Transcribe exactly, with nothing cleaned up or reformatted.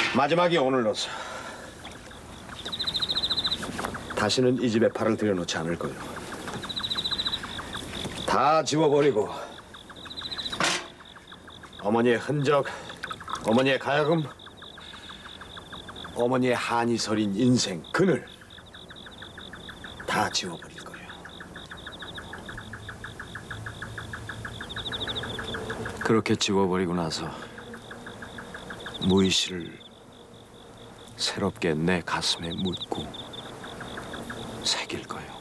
마지막이 오늘로서. 다시는 이 집에 발을 들여놓지 않을 거요. 다 지워버리고 어머니의 흔적, 어머니의 가야금, 어머니의 한이 서린 인생, 그늘 다 지워버릴 거예요. 그렇게 지워버리고 나서 무희 씨를 새롭게 내 가슴에 묻고 새길 거예요.